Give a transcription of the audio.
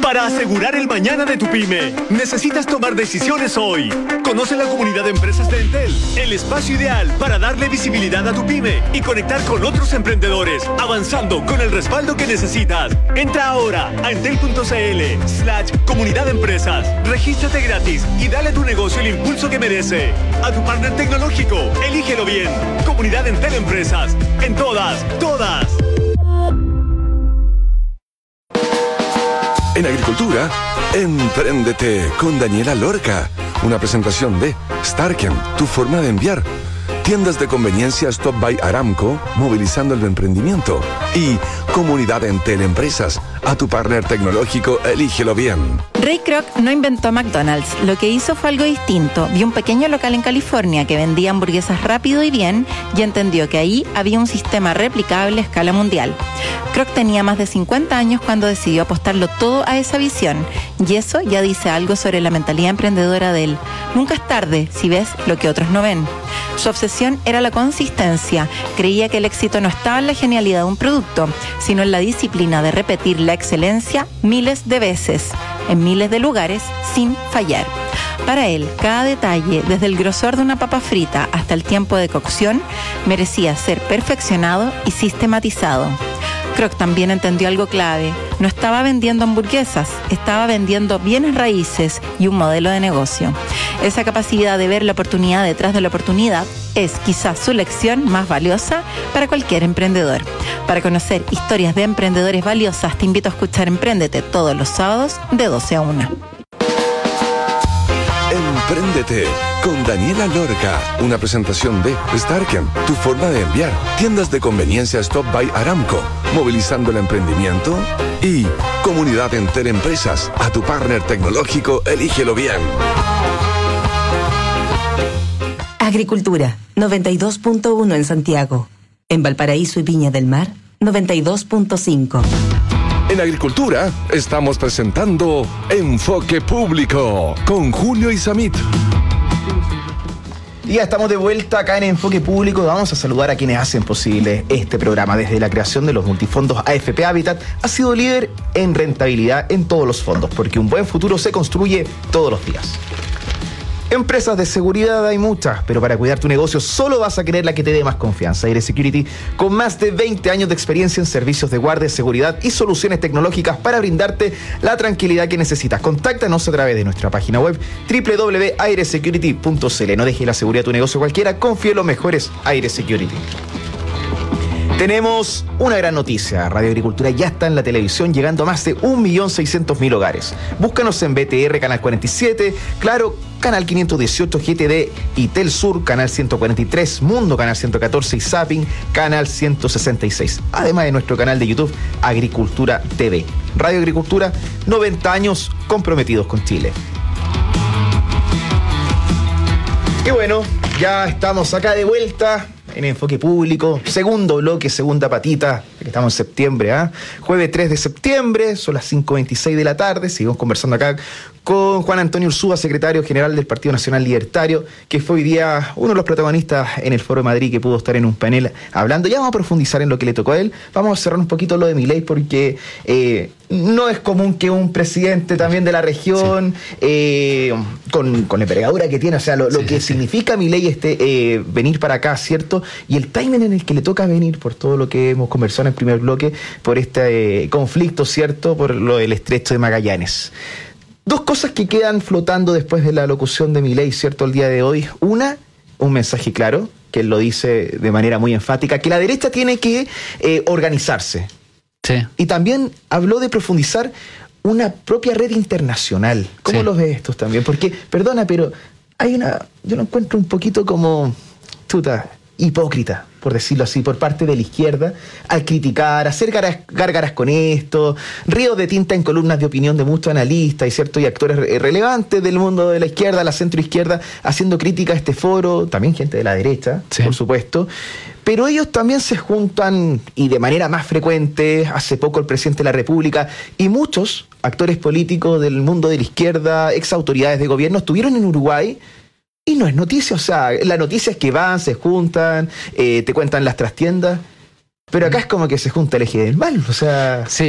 Para asegurar el mañana de tu pyme, necesitas tomar decisiones hoy. Conoce la comunidad de empresas de Entel, el espacio ideal para darle visibilidad a tu pyme y conectar con otros emprendedores, avanzando con el respaldo que necesitas. Entra ahora a entel.cl/comunidad de empresas. Regístrate gratis y dale a tu negocio el impulso que merece. A tu partner tecnológico, elígelo bien. Comunidad Entel Empresas. En todas. En agricultura, Empréndete con Daniela Lorca. Una presentación de Starken, tu forma de enviar. Tiendas de conveniencia Stop by Aramco, movilizando el emprendimiento. Y Comunidad Entel Empresas. A tu partner tecnológico, elígelo bien. Ray Kroc no inventó McDonald's. Lo que hizo fue algo distinto. Vio un pequeño local en California que vendía hamburguesas rápido y bien y entendió que ahí había un sistema replicable a escala mundial. Kroc tenía más de 50 años cuando decidió apostarlo todo a esa visión. Y eso ya dice algo sobre la mentalidad emprendedora de él. Nunca es tarde si ves lo que otros no ven. Su obsesión era la consistencia. Creía que el éxito no estaba en la genialidad de un producto, sino en la disciplina de repetir la excelencia miles de veces, en miles de lugares, sin fallar. Para él, cada detalle, desde el grosor de una papa frita hasta el tiempo de cocción, merecía ser perfeccionado y sistematizado. Kroc también entendió algo clave. No estaba vendiendo hamburguesas, estaba vendiendo bienes raíces y un modelo de negocio. Esa capacidad de ver la oportunidad detrás de la oportunidad es quizás su lección más valiosa para cualquier emprendedor. Para conocer historias de emprendedores valiosas, te invito a escuchar Empréndete todos los sábados de 12 a 1. Empréndete con Daniela Lorca. Una presentación de Starken, tu forma de enviar. Tiendas de conveniencia Stop by Aramco, movilizando el emprendimiento. Y Comunidad Entel Empresas. A tu partner tecnológico, elígelo bien. Agricultura, 92.1 en Santiago. En Valparaíso y Viña del Mar, 92.5. En agricultura, estamos presentando Enfoque Público con Julio Isamit. Y ya estamos de vuelta acá en Enfoque Público. Vamos a saludar a quienes hacen posible este programa. Desde la creación de los multifondos AFP Habitat, ha sido líder en rentabilidad en todos los fondos, porque un buen futuro se construye todos los días. Empresas de seguridad hay muchas, pero para cuidar tu negocio solo vas a querer la que te dé más confianza. Aire Security, con más de 20 años de experiencia en servicios de guardia, seguridad y soluciones tecnológicas para brindarte la tranquilidad que necesitas. Contáctanos a través de nuestra página web www.airesecurity.cl. No dejes la seguridad de tu negocio cualquiera, confía en los mejores. Aire Security. Tenemos una gran noticia. Radio Agricultura ya está en la televisión, llegando a más de 1.600.000 hogares. Búscanos en BTR, Canal 47, Claro, Canal 518, GTD y Telsur, Canal 143, Mundo, Canal 114 y Zapping, Canal 166. Además de nuestro canal de YouTube, Agricultura TV. Radio Agricultura, 90 años comprometidos con Chile. Y bueno, ya estamos acá de vuelta en Enfoque Público, segundo bloque, segunda patita, que estamos en septiembre, jueves 3 de septiembre, son las 5:26 de la tarde, seguimos conversando acá con Juan Antonio Urzúa, secretario general del Partido Nacional Libertario, que fue hoy día uno de los protagonistas en el Foro de Madrid, que pudo estar en un panel hablando. Ya vamos a profundizar en lo que le tocó a él, vamos a cerrar un poquito lo de Milei, porque no es común que un presidente también de la región, con la envergadura que tiene, o sea, lo que significa Milei venir para acá, ¿cierto? Y el timing en el que le toca venir, por todo lo que hemos conversado en el primer bloque, por este conflicto, ¿cierto? Por lo del Estrecho de Magallanes. Dos cosas que quedan flotando después de la locución de Milei, ¿cierto? El día de hoy. Una, un mensaje claro, que él lo dice de manera muy enfática, que la derecha tiene que organizarse. Sí. Y también habló de profundizar una propia red internacional. ¿Cómo lo ves estos también? Porque, perdona, pero yo lo encuentro un poquito como hipócrita, por decirlo así, por parte de la izquierda, al criticar, hacer gárgaras con esto, ríos de tinta en columnas de opinión de muchos analistas y actores relevantes del mundo de la izquierda, la centroizquierda, haciendo crítica a este foro, también gente de la derecha, por supuesto. Pero ellos también se juntan, y de manera más frecuente, hace poco el presidente de la República y muchos actores políticos del mundo de la izquierda, ex autoridades de gobierno, estuvieron en Uruguay. Y no es noticia, o sea, la noticia es que van, se juntan, te cuentan las trastiendas, pero acá es como que se junta el eje del mal, o sea... Sí.